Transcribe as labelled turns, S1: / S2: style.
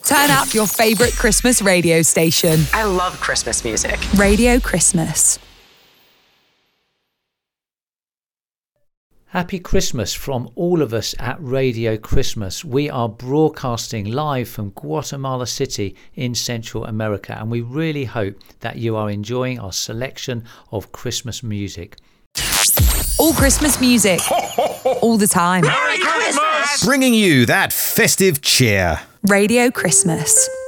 S1: Turn up your favourite Christmas radio station.
S2: I love Christmas music.
S1: Radio Christmas.
S3: Happy Christmas from all of us at Radio Christmas. We are broadcasting live from Guatemala City in Central America, and we really hope that you are enjoying our selection of Christmas music.
S1: All Christmas music, all the time.
S4: Merry Christmas! Bringing you that festive cheer.
S1: Radio Christmas.